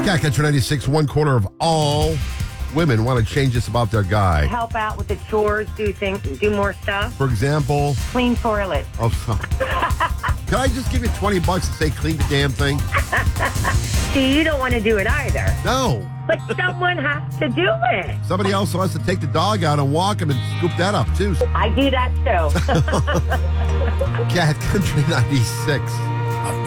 Cat Country 96, 1/4 of all women want to change this about their guy. Help out with the chores, do more stuff. For example, Clean toilet. oh, can I just give you $20 and say clean the damn thing? See, you don't want to do it either. No. But someone has to do it. Somebody else wants to take the dog out and walk him and scoop that up, too. I do that too. Cat Country 96.